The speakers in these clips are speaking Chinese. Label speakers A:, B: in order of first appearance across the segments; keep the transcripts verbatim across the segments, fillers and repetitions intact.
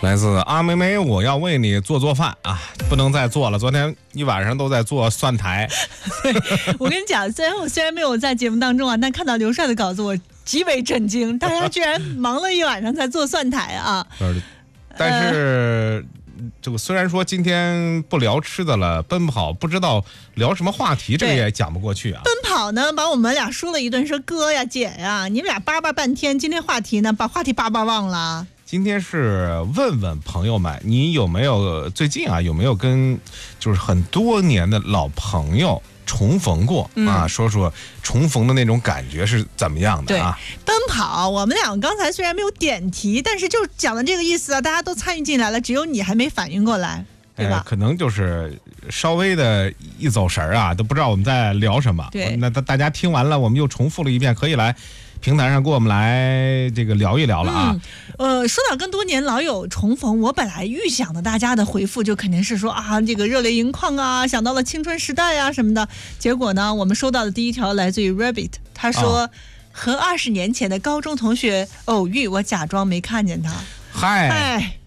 A: 来自阿梅梅，我要为你做做饭啊，不能再做了。昨天一晚上都在做蒜苔。
B: 对，我跟你讲，虽然我虽然没有在节目当中啊，但看到刘帅的稿子，我极为震惊，大家居然忙了一晚上在做蒜苔啊！
A: 但是。呃这个虽然说今天不聊吃的了，奔跑不知道聊什么话题，这个也讲不过去啊。
B: 奔跑呢，把我们俩说了一顿，说哥呀姐呀，你们俩叭叭半天，今天话题呢，把话题叭叭忘了。
A: 今天是问问朋友们，你有没有最近啊有没有跟就是很多年的老朋友重逢过、嗯、啊？说说重逢的那种感觉是怎么样的啊？
B: 奔跑，我们俩刚才虽然没有点题，但是就讲的这个意思啊，大家都参与进来了，只有你还没反应过来，对吧？
A: 呃、可能就是稍微的一走神啊，都不知道我们在聊什么。
B: 对，
A: 那大家听完了，我们又重复了一遍，可以来平台上跟我们来这个聊一聊了啊。
B: 嗯、呃，说到跟多年老友重逢，我本来预想的大家的回复就肯定是说啊，这个热泪盈眶啊，想到了青春时代啊什么的。结果呢，我们收到的第一条来自于 Rabbit， 他说、啊、和二十年前的高中同学偶遇，我假装没看见他。
A: 嗨。
B: 哎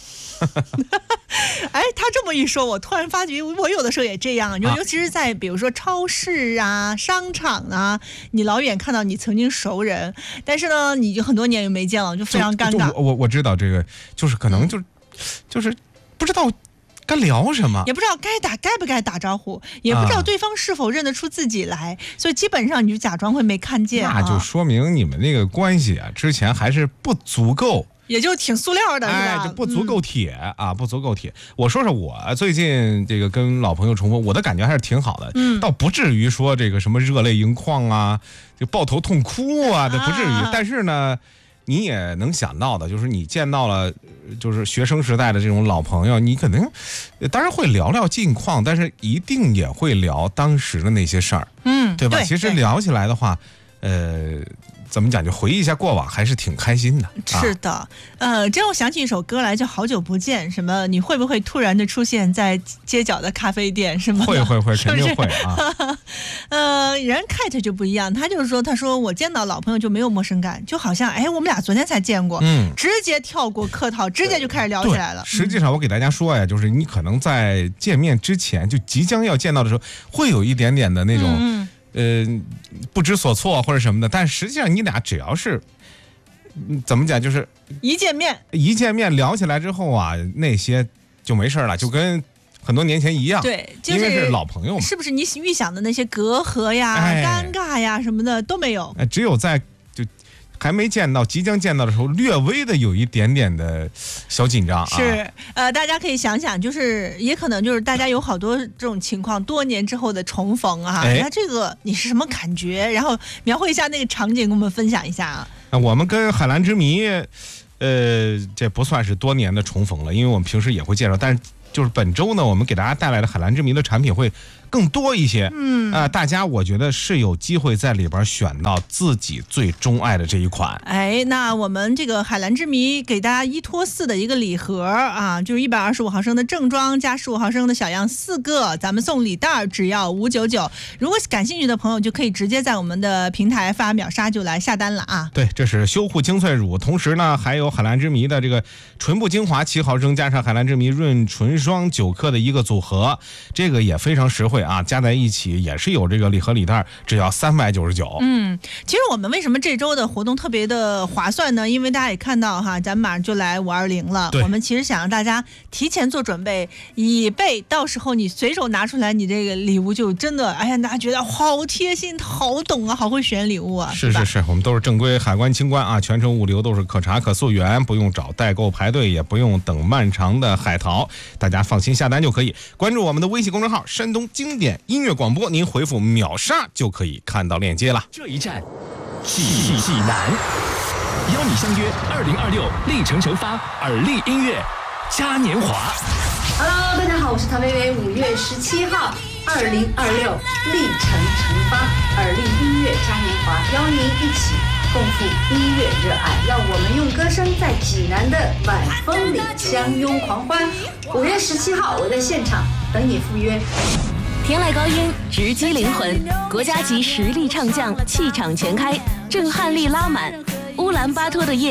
B: 哎，他这么一说，我突然发觉我有的时候也这样，就尤其是在比如说超市啊、商场啊，你老远看到你曾经熟人，但是呢，你就很多年也没见了，就非常尴尬。
A: 我我我知道这个，就是可能就、嗯、就是不知道该聊什么，
B: 也不知道该打该不该打招呼，也不知道对方是否认得出自己来，啊、所以基本上你就假装会没看见、啊。
A: 那就说明你们那个关系啊，之前还是不足够。
B: 也就挺塑料的，是吧？
A: 哎，这不足够铁、嗯、啊，不足够铁。我说说我最近这个跟老朋友重逢，我的感觉还是挺好的，嗯，倒不至于说这个什么热泪盈眶啊，就抱头痛哭啊，这不至于。啊、但是呢，你也能想到的，就是你见到了，就是学生时代的这种老朋友，你肯定当然会聊聊近况，但是一定也会聊当时的那些事儿，
B: 嗯，
A: 对吧？
B: 对
A: 其实聊起来的话，呃。怎么讲？就回忆一下过往，还是挺开心的。
B: 是的，啊、呃，这让我想起一首歌来，叫《好久不见》。什么？你会不会突然的出现在街角的咖啡店？什么？
A: 会会会，肯定会啊。
B: 呃，人 Kate 就不一样，他就是说，他说我见到老朋友就没有陌生感，就好像哎，我们俩昨天才见过，嗯，直接跳过客套，直接就开始聊起来了。
A: 实际上，我给大家说呀，就是你可能在见面之前，就即将要见到的时候，会有一点点的那种。嗯呃，不知所措或者什么的，但实际上你俩只要是，怎么讲，就是
B: 一见面，
A: 一见面聊起来之后啊，那些就没事了，就跟很多年前一样。
B: 对，就是、
A: 因为是老朋友嘛。
B: 是不是你预想的那些隔阂呀、哎、尴尬呀什么的都没有？
A: 只有在就还没见到、即将见到的时候，略微的有一点点的小紧张啊。
B: 是，呃，大家可以想想，就是也可能就是大家有好多这种情况，多年之后的重逢啊，哎、那这个你是什么感觉？然后描绘一下那个场景，跟我们分享一下啊。
A: 那我们跟海蓝之谜，呃，这不算是多年的重逢了，因为我们平时也会介绍，但是就是本周呢，我们给大家带来的海蓝之谜的产品会更多一些，嗯啊、呃，大家我觉得是有机会在里边选到自己最钟爱的这一款。
B: 哎，那我们这个海蓝之谜给大家一拖四的一个礼盒啊，就是一百二十五毫升的正装加十五毫升的小样四个，咱们送礼袋只要五九九。如果感兴趣的朋友就可以直接在我们的平台发秒杀就来下单了啊。
A: 对，这是修护精粹乳，同时呢还有海蓝之谜的这个唇部精华七毫升加上海蓝之谜润唇霜九克的一个组合，这个也非常实惠啊，加在一起也是有这个礼盒礼袋，只要三百九十九。
B: 嗯，其实我们为什么这周的活动特别的划算呢？因为大家也看到哈，咱们马上就来五二零了，我们其实想让大家提前做准备，以备到时候你随手拿出来，你这个礼物就真的，哎呀，大家觉得好贴心，好懂啊，好会选礼物啊。
A: 是是是，我们都是正规海关清关啊，全程物流都是可查可溯源，不用找代购排队，也不用等漫长的海淘，大家放心下单就可以。关注我们的微信公众号山东经典音乐广播，您回复秒杀就可以看到链接了。
C: 这一站济济南，邀你相约二零二六历程首发耳力音乐嘉年华。
D: Hello， 大家好，我是陶薇薇。五月十七号，二零二六历程成发耳力音乐嘉年华，邀您一起共赴音乐热爱，让我们用歌声在济南的晚风里相拥狂欢。五月十七号，我在现场等你赴约。
E: 天籁高音直击灵魂，国家级实力唱将气场全开，震撼力拉满。乌兰巴托的夜，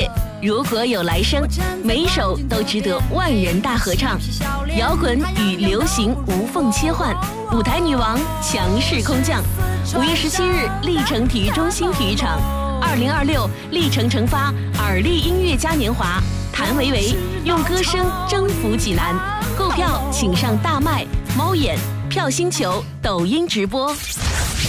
E: 如果有来生，每一首都值得万人大合唱。摇滚与流行无缝切换，舞台女王强势空降。五月十七日，历城体育中心体育场，二零二六历城成发耳力音乐嘉年华，谭维维用歌声征服济南。购票请上大麦、猫眼、票星球、抖音直播。